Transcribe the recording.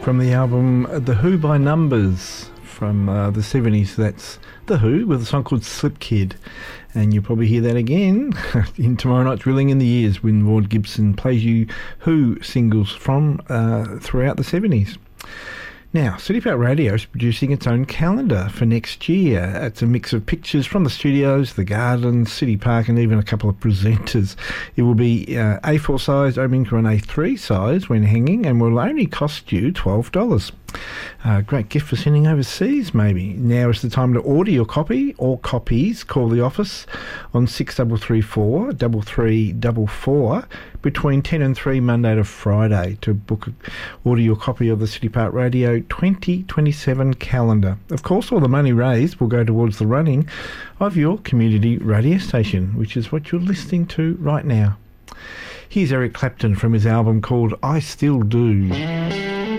from the album The Who by Numbers from the 70s. That's The Who with a song called Slip Kid. And you'll probably hear that again in tomorrow night's Reeling in the Years when Ward Gibson plays you Who singles from throughout the 70s. Now, City Park Radio is producing its own calendar for next year. It's a mix of pictures from the studios, the gardens, City Park, and even a couple of presenters. It will be A4 size, opening to an A3 size when hanging, and will only cost you $12. Great gift for sending overseas, maybe. Now is the time to order your copy or copies. Call the office on 6334 3344 between 10 and 3 Monday to Friday to order your copy of the City Park Radio 2027 calendar. Of course, all the money raised will go towards the running of your community radio station, which is what you're listening to right now. Here's Eric Clapton from his album called I Still Do.